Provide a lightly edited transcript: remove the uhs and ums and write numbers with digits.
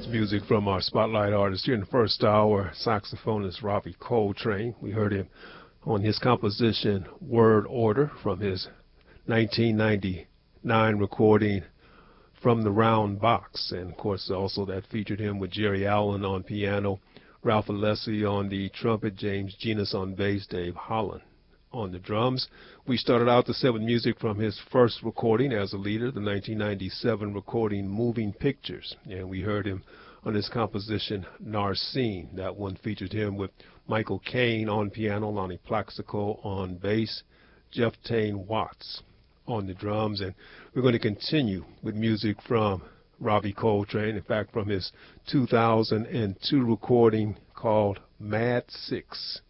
Music from our spotlight artist here in the first hour, saxophonist Ravi Coltrane. We heard him on his composition Word Order from his 1999 recording From the Round Box. And of course also that featured him with Jerry Allen on piano, Ralph Alessi on the trumpet, James Genus on bass, Dave Holland on the drums. We started out the set with music from his first recording as a leader, the 1997 recording Moving Pictures. And we heard him on his composition Narcine. That one featured him with Michael Caine on piano, Lonnie Plaxico on bass, Jeff Tane Watts on the drums. And we're going to continue with music from Ravi Coltrane, in fact from his 2002 recording called Mad Six.